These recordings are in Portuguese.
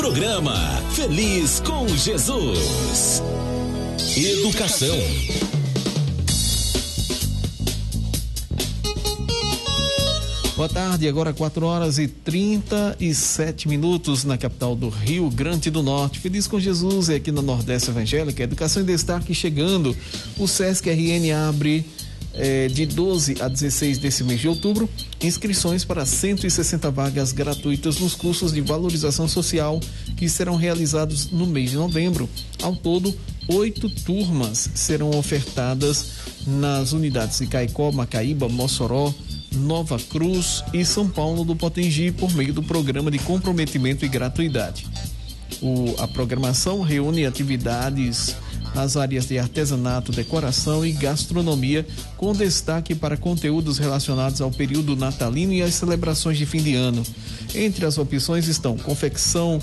Programa Feliz com Jesus. Educação. Boa tarde, agora 4h37 na capital do Rio Grande do Norte. Feliz com Jesus é aqui na Nordeste Evangélica. Educação em Destaque chegando. O Sesc RN abre de 12 a 16 desse mês de outubro inscrições para 160 vagas gratuitas nos cursos de valorização social que serão realizados no mês de novembro. Ao todo, 8 turmas serão ofertadas nas unidades de Caicó, Macaíba, Mossoró, Nova Cruz e São Paulo do Potengi por meio do programa de comprometimento e gratuidade. A programação reúne atividades nas áreas de artesanato, decoração e gastronomia, com destaque para conteúdos relacionados ao período natalino e às celebrações de fim de ano. Entre as opções estão confecção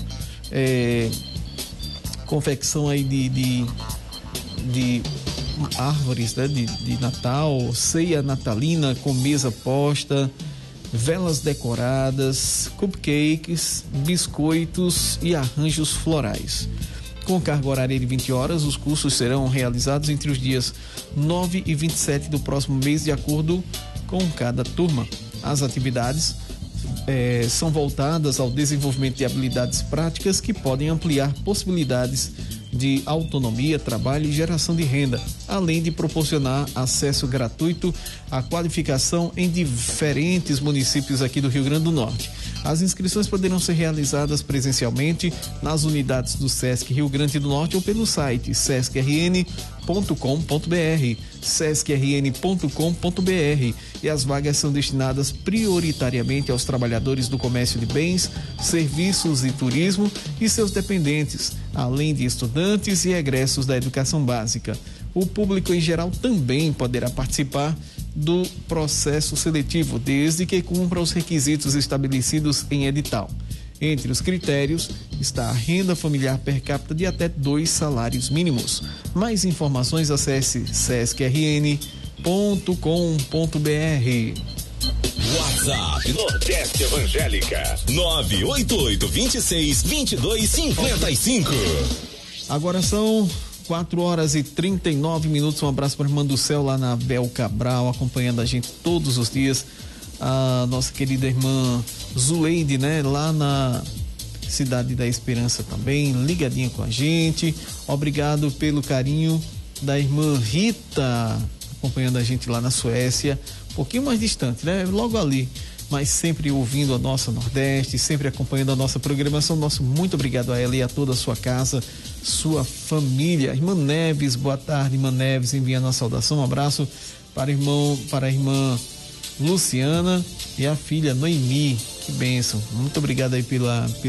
aí de árvores, né, de Natal, ceia natalina com mesa posta, velas decoradas, cupcakes, biscoitos e arranjos florais. Com carga horária de 20 horas, os cursos serão realizados entre os dias 9 e 27 do próximo mês, de acordo com cada turma. As atividades são voltadas ao desenvolvimento de habilidades práticas que podem ampliar possibilidades de autonomia, trabalho e geração de renda, além de proporcionar acesso gratuito à qualificação em diferentes municípios aqui do Rio Grande do Norte. As inscrições poderão ser realizadas presencialmente nas unidades do Sesc Rio Grande do Norte ou pelo site sescrn.com.br, sescrn.com.br, e as vagas são destinadas prioritariamente aos trabalhadores do comércio de bens, serviços e turismo e seus dependentes, além de estudantes e egressos da educação básica. O público em geral também poderá participar do processo seletivo, desde que cumpra os requisitos estabelecidos em edital. Entre os critérios está a renda familiar per capita de até 2 salários mínimos. Mais informações, acesse sescrn.com.br. WhatsApp Nordeste Evangélica 988262255. Agora são 4h39. Um abraço para a irmã do céu lá na Bel Cabral, acompanhando a gente todos os dias. A nossa querida irmã Zuleide, né? Lá na Cidade da Esperança também, ligadinha com a gente. Obrigado pelo carinho da irmã Rita, acompanhando a gente lá na Suécia, um pouquinho mais distante, né? Logo ali, mas sempre ouvindo a nossa Nordeste, sempre acompanhando a nossa programação. Nosso muito obrigado a ela e a toda a sua casa, sua família. Irmã Neves, boa tarde, irmã Neves, enviando a saudação, um abraço para a irmã Luciana e a filha Noemi. Que bênção, muito obrigado aí pela